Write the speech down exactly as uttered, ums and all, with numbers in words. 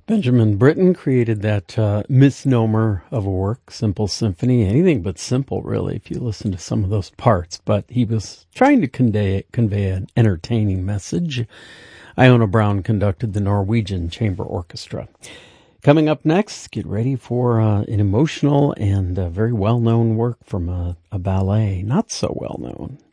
Benjamin Britten created that uh, misnomer of a work, Simple Symphony. Anything but simple, really, if you listen to some of those parts. But he was trying to convey, convey an entertaining message. Iona Brown conducted the Norwegian Chamber Orchestra. Coming up next, get ready for uh, an emotional and uh, very well-known work from a, a ballet, not so well-known.